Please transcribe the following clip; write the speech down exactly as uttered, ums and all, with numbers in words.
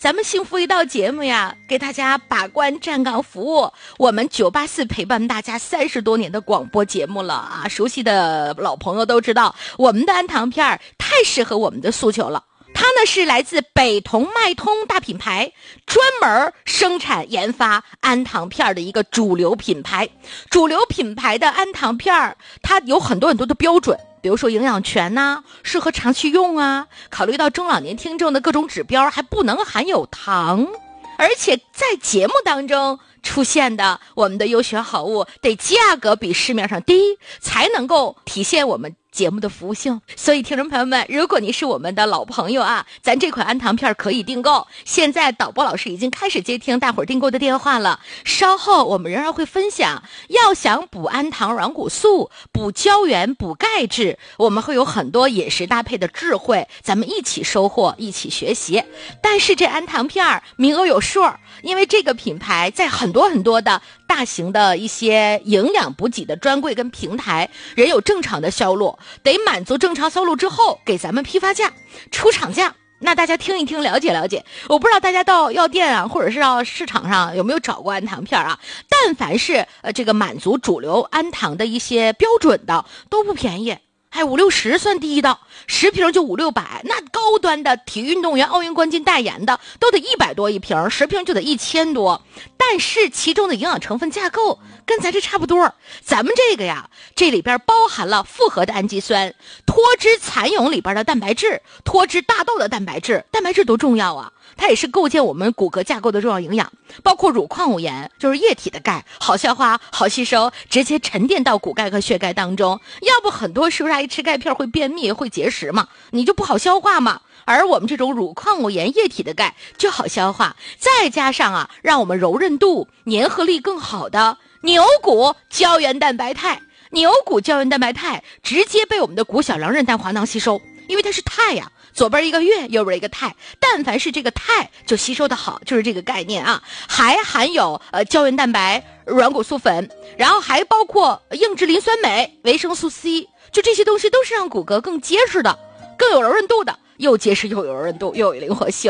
咱们幸福一道节目呀，给大家把关站岗服务。我们九八四陪伴大家三十多年的广播节目了啊，熟悉的老朋友都知道，我们的安糖片太适合我们的诉求了。它呢是来自北同脉通大品牌，专门生产研发安糖片的一个主流品牌。主流品牌的安糖片它有很多很多的标准，比如说营养全呐、啊，适合长期用啊，考虑到中老年听众的各种指标，还不能含有糖，而且在节目当中出现的我们的优选好物得价格比市面上低，才能够体现我们节目的服务性。所以听众朋友们，如果你是我们的老朋友啊，咱这款安糖片可以订购。现在导播老师已经开始接听大伙儿订购的电话了，稍后我们仍然会分享，要想补安糖软骨素、补胶原、补钙质，我们会有很多饮食搭配的智慧，咱们一起收获，一起学习。但是这安糖片名额有数，因为这个品牌在很多很多的大型的一些营养补给的专柜跟平台仍有正常的销路，得满足正常销路之后给咱们批发价、出厂价。那大家听一听，了解了解。我不知道大家到药店啊，或者是到市场上有没有找过安糖片啊？但凡是呃这个满足主流安糖的一些标准的都不便宜。还五六十算低的，十瓶就五六百，那高端的体育运动员、奥运冠军代言的都得一百多一瓶，十瓶就得一千多。但是其中的营养成分架构跟咱这差不多，咱们这个呀，这里边包含了复合的氨基酸、脱脂蚕蛹里边的蛋白质、脱脂大豆的蛋白质，蛋白质多重要啊！它也是构建我们骨骼架构的重要营养，包括乳矿物盐，就是液体的钙，好消化、好吸收，直接沉淀到骨钙和血钙当中。要不很多是不是爱吃钙片会便秘、会结石嘛？你就不好消化嘛。而我们这种乳矿物盐液体的钙就好消化，再加上啊，让我们柔韧度、粘合力更好的牛骨胶原蛋白肽，牛骨胶原蛋白肽直接被我们的骨小梁韧带滑囊吸收，因为它是肽呀、啊。左边一个月，右边一个肽，但凡是这个肽就吸收的好，就是这个概念啊。还含有呃胶原蛋白、软骨素粉，然后还包括硬质磷酸镁、维生素 C， 就这些东西都是让骨骼更结实的，更有柔韧度的，又结实又有柔韧度，又有灵活性。